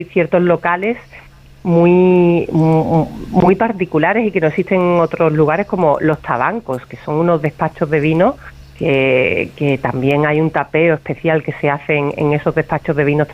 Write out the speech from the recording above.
ciertos locales muy particulares y que no existen en otros lugares, como los tabancos, que son unos despachos de vino que también hay un tapeo especial que se hace en esos despachos de vinos